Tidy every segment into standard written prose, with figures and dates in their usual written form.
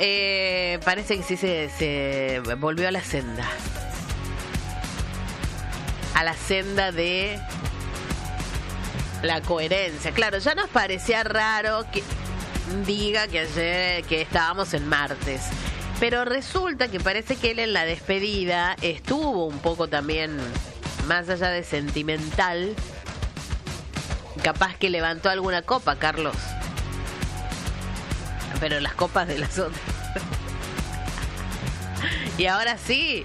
parece que sí se volvió a la senda. A la senda de la coherencia. Claro, ya nos parecía raro que diga que ayer que estábamos en martes. Pero resulta que parece que él en la despedida estuvo un poco también, más allá de sentimental, capaz que levantó alguna copa, Carlos. Pero las copas de las otras. Y ahora sí.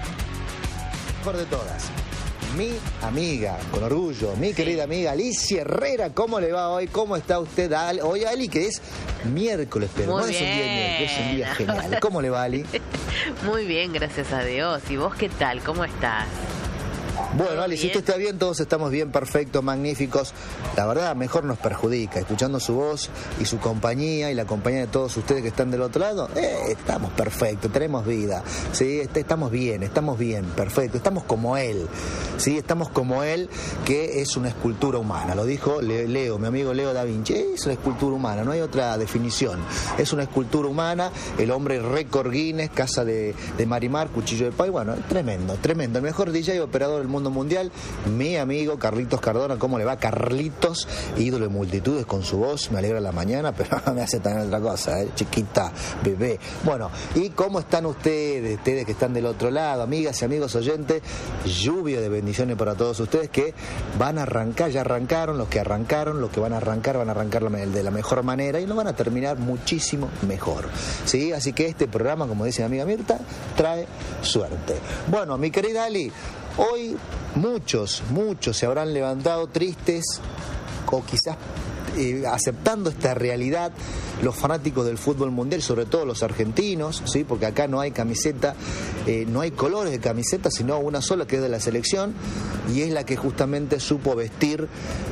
Mejor de todas. Mi amiga, con orgullo, mi querida amiga Alicia Herrera. ¿Cómo le va hoy? ¿Cómo está usted? Hoy, Ali, que es miércoles, pero muy no bien. Es un día miércoles, es un día genial. ¿Cómo le va, Ali? Muy bien, gracias a Dios. ¿Y vos qué tal? ¿Cómo estás? Bueno, Ali, si usted está bien, todos estamos bien, perfectos, magníficos. La verdad, mejor nos perjudica. Escuchando su voz y su compañía y la compañía de todos ustedes que están del otro lado, estamos perfectos, tenemos vida. ¿Sí? Estamos bien, perfecto. Estamos como él. ¿Sí? Estamos como él, que es una escultura humana. Lo dijo Leo, mi amigo Leo da Vinci. Es una escultura humana, no hay otra definición. Es una escultura humana, el hombre récord Guinness, casa de Marimar, cuchillo de pay. Bueno, tremendo, tremendo. El mejor DJ y operador del mundo mundial, mi amigo Carlitos Cardona. ¿Cómo le va, Carlitos? Ídolo de multitudes con su voz, me alegra la mañana, pero me hace también otra cosa, chiquita, bebé. Bueno, ¿y cómo están ustedes que están del otro lado, amigas y amigos oyentes? Lluvia de bendiciones para todos ustedes que van a arrancar, ya arrancaron, los que van a arrancar de la mejor manera y lo van a terminar muchísimo mejor, ¿sí? Así que este programa, como dice mi amiga Mirta, trae suerte. Bueno, mi querida Ali, hoy muchos se habrán levantado tristes o quizás aceptando esta realidad, los fanáticos del fútbol mundial, sobre todo los argentinos, ¿sí? Porque acá no hay camiseta, no hay colores de camiseta, sino una sola que es de la selección y es la que justamente supo vestir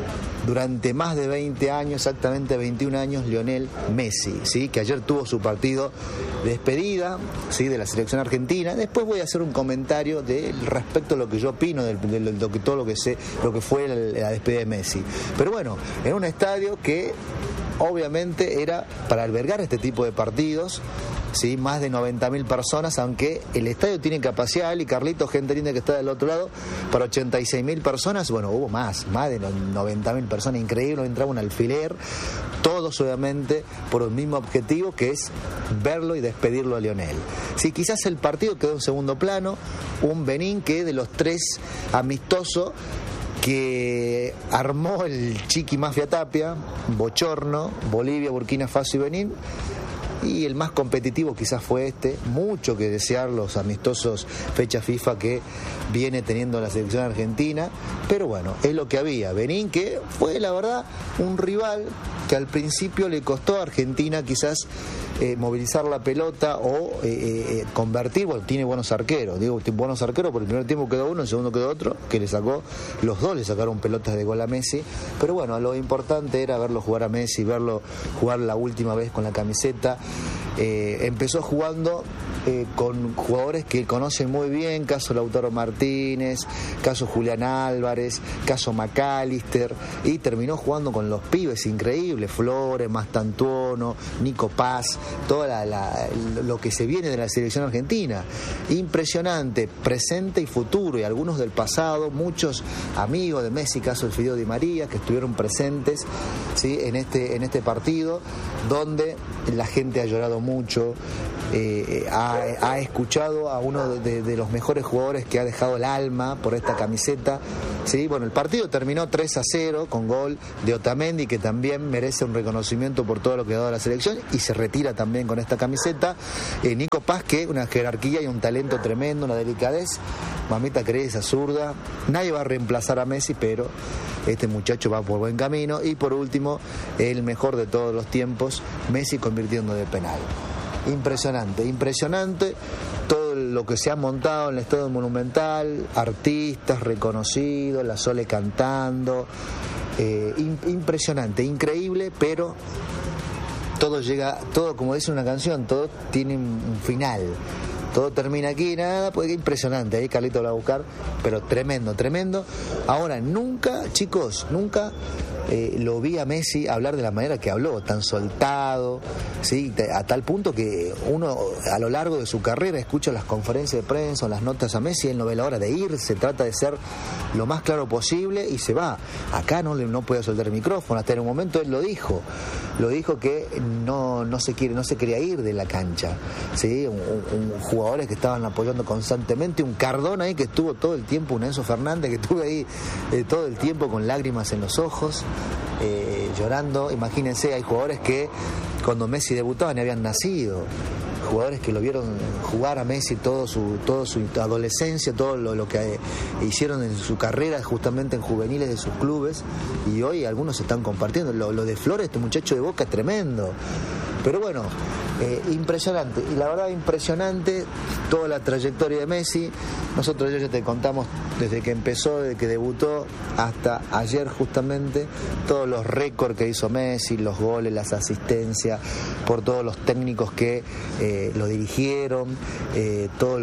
durante más de 20 años, exactamente 21 años, Lionel Messi, ¿sí? Que ayer tuvo su partido de despedida, ¿sí? De la selección argentina. Después voy a hacer un comentario respecto a lo que yo opino de todo lo que sé, lo que fue la despedida de Messi. Pero bueno, en un estadio que obviamente era para albergar este tipo de partidos, ¿sí? Más de 90.000 personas, aunque el estadio tiene capacidad, y Carlitos, gente linda que está del otro lado, para 86.000 personas. Bueno, hubo más de 90.000 personas, increíble, entraba un alfiler, todos obviamente por un mismo objetivo, que es verlo y despedirlo a Lionel. Sí, quizás el partido quedó en segundo plano, un Benín que de los 3 amistosos que armó el Chiqui Mafia Tapia, bochorno, Bolivia, Burkina Faso y Benín, y el más competitivo quizás fue mucho que desear los amistosos fecha FIFA que viene teniendo la selección argentina, pero bueno, es lo que había. Benín, que fue la verdad un rival que al principio le costó a Argentina quizás movilizar la pelota o convertir. Bueno, tiene buenos arqueros, buenos arqueros, por el primer tiempo quedó uno, el segundo quedó otro, que los dos le sacaron pelotas de gol a Messi, pero bueno, lo importante era verlo jugar a Messi, verlo jugar la última vez con la camiseta. Empezó jugando con jugadores que conocen muy bien, caso Lautaro Martínez, caso Julián Álvarez, caso McAllister, y terminó jugando con los pibes increíbles, Flores, Mastantuono, Nico Paz, todo lo que se viene de la selección argentina. Impresionante, presente y futuro, y algunos del pasado, muchos amigos de Messi, caso el Fideo Di María, que estuvieron presentes, ¿sí? en este partido, donde la gente ha llorado mucho, ha escuchado a uno de los mejores jugadores que ha dejado el alma por esta camiseta, ¿sí? Bueno, el partido terminó 3-0 con gol de Otamendi, que también merece un reconocimiento por todo lo que ha dado a la selección, y se retira también con esta camiseta. Nico Paz, que una jerarquía y un talento tremendo, una delicadez, mamita querida, esa zurda. Nadie va a reemplazar a Messi, pero este muchacho va por buen camino. Y por último, el mejor de todos los tiempos, Messi convirtiendo de penal. Impresionante todo lo que se ha montado en el Estadio Monumental, artistas reconocidos, la Sole cantando, impresionante, increíble, pero todo como dice una canción, todo tiene un final. Todo termina aquí, nada, pues impresionante. Ahí Carlito lo va a buscar, pero tremendo. Ahora, nunca lo vi a Messi hablar de la manera que habló, tan soltado, ¿sí? A tal punto que uno a lo largo de su carrera escucha las conferencias de prensa o las notas a Messi, él no ve la hora de irse, trata de ser lo más claro posible y se va. Acá no puede soltar el micrófono, hasta en un momento él lo dijo que no se quería ir de la cancha, ¿sí? Jugadores que estaban apoyando constantemente, un Cardona ahí que estuvo todo el tiempo, un Enzo Fernández que estuvo ahí todo el tiempo con lágrimas en los ojos, llorando. Imagínense, hay jugadores que cuando Messi debutaba ni habían nacido, jugadores que lo vieron jugar a Messi toda su adolescencia, todo lo que hicieron en su carrera justamente en juveniles de sus clubes, y hoy algunos se están compartiendo. Lo de Flores, este muchacho de Boca, es tremendo. Pero bueno, impresionante, y la verdad impresionante toda la trayectoria de Messi. Nosotros ya te contamos desde que empezó, desde que debutó hasta ayer justamente, todos los récords que hizo Messi, los goles, las asistencias, por todos los técnicos que lo dirigieron, todos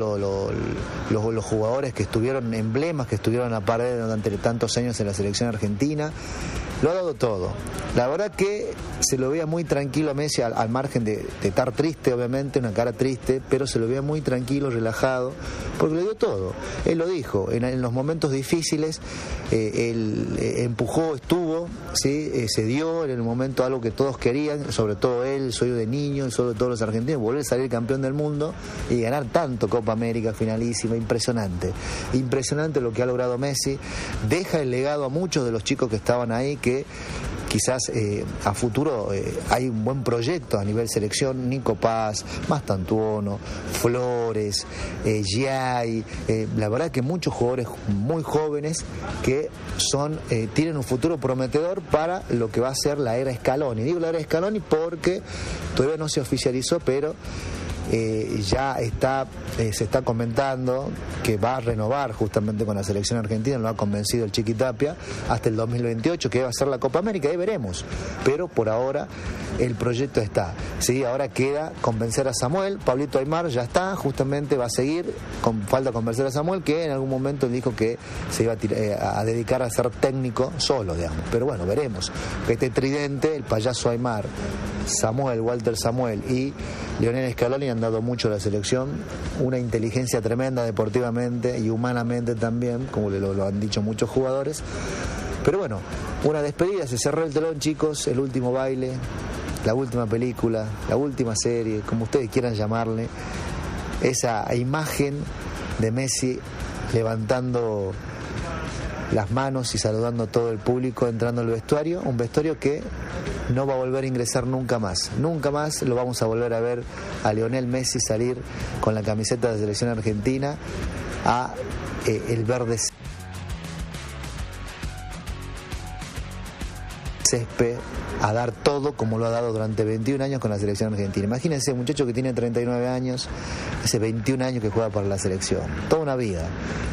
los jugadores que estuvieron, emblemas que estuvieron a pared durante tantos años en la selección argentina. Lo ha dado todo. La verdad que se lo veía muy tranquilo a Messi, al margen de estar triste, obviamente, una cara triste, pero se lo veía muy tranquilo, relajado, porque le dio todo. Él lo dijo, en los momentos difíciles, él empujó, estuvo, ¿sí? Se dio en el momento algo que todos querían, sobre todo él, el sueño de niño, sobre todos los argentinos, volver a salir campeón del mundo y ganar tanto, Copa América, finalísima, impresionante. Impresionante lo que ha logrado Messi. Deja el legado a muchos de los chicos que estaban ahí, que quizás a futuro hay un buen proyecto a nivel selección. Nico Paz, Mastantuono, Flores, Giai, la verdad que muchos jugadores muy jóvenes que tienen un futuro prometedor para lo que va a ser la era Scaloni. Digo la era Scaloni porque todavía no se oficializó, pero ya se está comentando que va a renovar justamente con la selección argentina, lo ha convencido el Chiqui Tapia, hasta el 2028, que va a ser la Copa América, ahí veremos, pero por ahora el proyecto está, ¿sí? Ahora queda convencer a Samuel. Pablito Aimar ya está, justamente va a seguir, falta convencer a Samuel, que en algún momento dijo que se iba a dedicar a ser técnico solo, digamos, pero bueno, veremos. Este tridente, el payaso Aimar, Samuel, Walter Samuel y Lionel Scaloni han dado mucho a la selección, una inteligencia tremenda deportivamente y humanamente también, como lo han dicho muchos jugadores. Pero bueno, una despedida, se cerró el telón, chicos, el último baile, la última película, la última serie, como ustedes quieran llamarle, esa imagen de Messi levantando las manos y saludando a todo el público, entrando al vestuario, un vestuario que no va a volver a ingresar nunca más lo vamos a volver a ver a Lionel Messi salir con la camiseta de la selección argentina a el verde césped, a dar todo como lo ha dado durante 21 años con la selección argentina. Imagínense, un muchacho que tiene 39 años, hace 21 años que juega para la selección, toda una vida,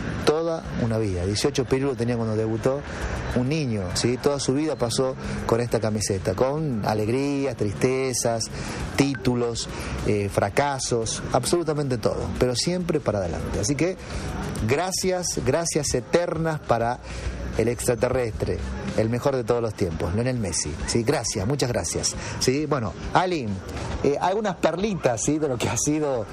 18 pirulos tenía cuando debutó, un niño, ¿sí? Toda su vida pasó con esta camiseta, con alegrías, tristezas, títulos, fracasos, absolutamente todo, pero siempre para adelante. Así que gracias eternas para el extraterrestre, el mejor de todos los tiempos, Lionel Messi. Sí, gracias, muchas gracias. Sí, bueno, Ali, algunas perlitas, ¿sí?, de lo que ha sido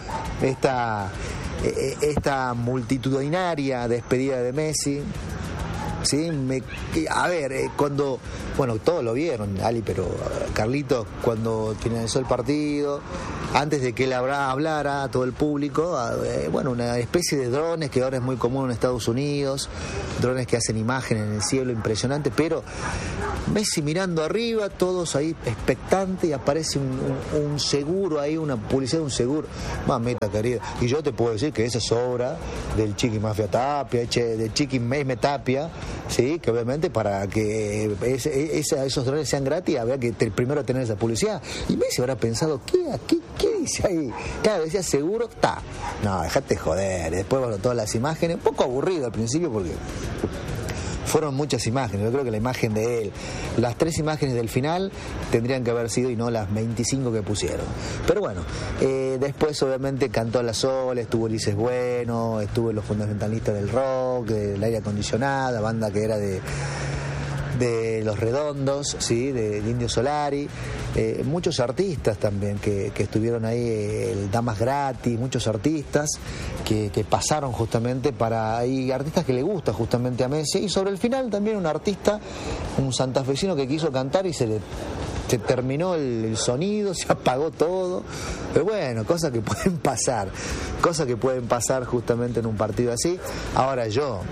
esta multitudinaria despedida de Messi. Sí, cuando, bueno, todos lo vieron, Ali, pero Carlitos, cuando finalizó el partido, antes de que él hablara a todo el público, una especie de drones que ahora es muy común en Estados Unidos, drones que hacen imágenes en el cielo, impresionante, pero Messi mirando arriba, todos ahí expectantes, y aparece un seguro ahí, una publicidad de un seguro. Mamita querida, y yo te puedo decir que esa es obra del Chiqui Mafia Tapia, del Chiqui Meme Tapia, sí, que obviamente para que esos drones sean gratis había que primero tener esa publicidad. Y Messi habrá pensado, ¿qué dice ahí? Claro, decía seguro, no, dejate joder. Después, todas las imágenes, un poco aburrido al principio porque fueron muchas imágenes. Yo creo que la imagen de él, las 3 imágenes del final tendrían que haber sido y no las 25 que pusieron. Pero bueno, después obviamente cantó a la Sol, estuvo Ulises Bueno, estuvo los fundamentalistas del rock, del aire acondicionado, banda que era de de Los Redondos, ¿sí? de Indio Solari, muchos artistas también que estuvieron ahí, el Damas Gratis, muchos artistas que pasaron justamente hay artistas que le gusta justamente a Messi, y sobre el final también un artista, un santafesino que quiso cantar y se terminó el sonido, se apagó todo, pero bueno, cosas que pueden pasar justamente en un partido así. Ahora dos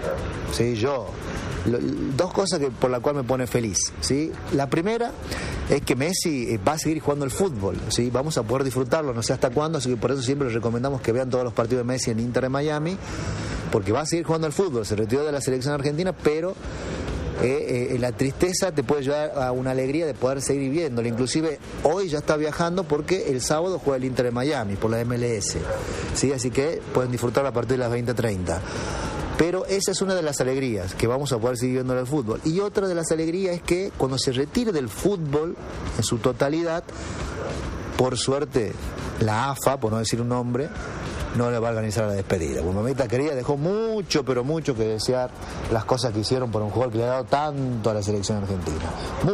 cosas por las cuales me pone feliz, ¿sí? La primera es que Messi va a seguir jugando el fútbol, ¿sí? Vamos a poder disfrutarlo, no sé hasta cuándo, así que por eso siempre les recomendamos que vean todos los partidos de Messi en Inter de Miami, porque va a seguir jugando el fútbol. Se retiró de la selección argentina, pero la tristeza te puede llevar a una alegría de poder seguir viéndolo. Inclusive hoy ya está viajando porque el sábado juega el Inter de Miami por la MLS, ¿sí? Así que pueden disfrutar a partir de las 20:30. Pero esa es una de las alegrías, que vamos a poder seguir viendo el fútbol. Y otra de las alegrías es que cuando se retire del fútbol en su totalidad, por suerte la AFA, por no decir un nombre, no le va a organizar la despedida. Porque mamita querida dejó mucho, pero mucho que desear las cosas que hicieron por un jugador que le ha dado tanto a la selección argentina.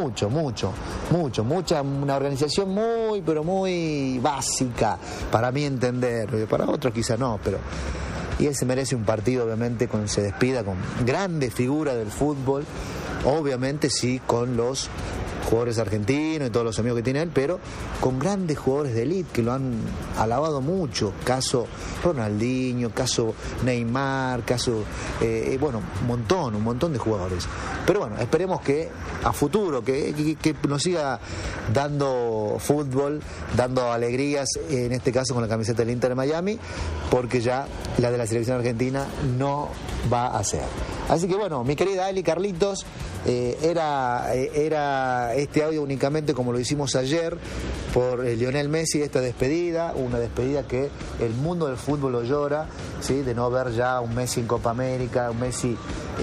Una organización muy, pero muy básica, para mí entender. Para otros quizá no, pero... Y él se merece un partido, obviamente, cuando se despida con grandes figuras del fútbol, obviamente sí, con los jugadores argentinos y todos los amigos que tiene él, pero con grandes jugadores de élite que lo han alabado mucho, caso Ronaldinho, caso Neymar, caso un montón de jugadores. Pero bueno, esperemos que a futuro que nos siga dando fútbol, dando alegrías, en este caso con la camiseta del Inter de Miami, porque ya la de la selección argentina no va a ser. Así que bueno, mi querida Ali, Carlitos, era este audio únicamente como lo hicimos ayer por Lionel Messi, esta despedida, una despedida que el mundo del fútbol lo llora, ¿sí? De no ver ya un Messi en Copa América, un Messi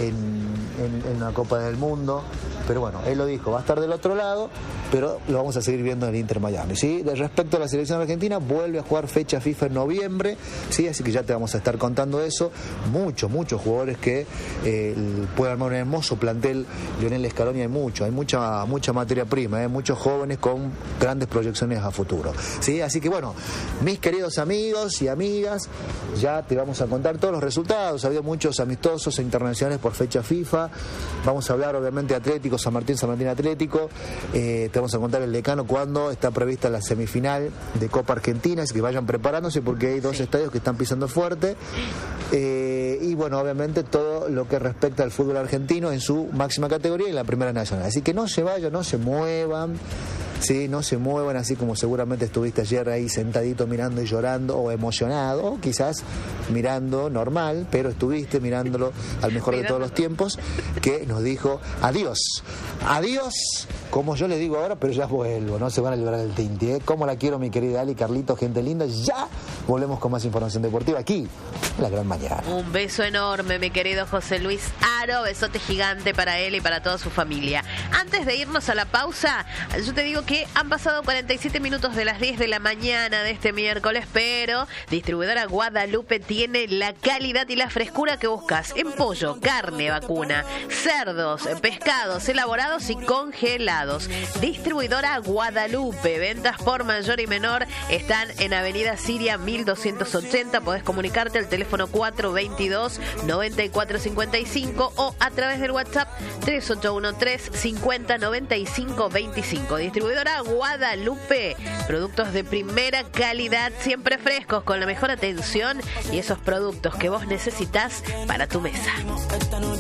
en una Copa del Mundo. Pero bueno, él lo dijo, va a estar del otro lado, pero lo vamos a seguir viendo en el Inter Miami, ¿sí? Respecto a la selección argentina, vuelve a jugar fecha FIFA en noviembre, ¿sí? Así que ya te vamos a estar contando eso. Muchos jugadores que pueden armar un hermoso plantel. Lionel Scaloni, hay mucha materia prima, muchos jóvenes con grandes proyecciones a futuro, ¿sí? Así que bueno, mis queridos amigos y amigas, ya te vamos a contar todos los resultados. Ha habido muchos amistosos e internacionales por fecha FIFA. Vamos a hablar obviamente de Atlético, San Martín Atlético. Te vamos a contar el decano cuando está prevista la semifinal de Copa Argentina, así que vayan preparándose porque hay dos estadios que están pisando fuerte. Y bueno, obviamente todo lo que respecta al fútbol argentino en su máxima categoría y en la Primera Nacional. Así que no se vayan, no se muevan. Sí, no se muevan, así como seguramente estuviste ayer ahí sentadito mirando y llorando, o emocionado, o quizás mirando normal, pero estuviste mirándolo al mejor de todos los tiempos, que nos dijo adiós, como yo le digo ahora, pero ya vuelvo, no se van a librar del tinte, ¿eh? Como la quiero, mi querida Ali, Carlito, gente linda. Ya volvemos con más información deportiva aquí, en La Gran Mañana. Un beso enorme, mi querido José Luis Aro, besote gigante para él y para toda su familia. Antes de irnos a la pausa, yo te digo que han pasado 47 minutos de las 10 de la mañana de este miércoles, pero Distribuidora Guadalupe tiene la calidad y la frescura que buscas en pollo, carne vacuna, cerdos, pescados elaborados y congelados. Distribuidora Guadalupe, ventas por mayor y menor, están en Avenida Siria 1280. Podés comunicarte al teléfono 422-9455 o a través del WhatsApp 3813-509525. Distribuidora Guadalupe, productos de primera calidad, siempre frescos, con la mejor atención y esos productos que vos necesitas para tu mesa.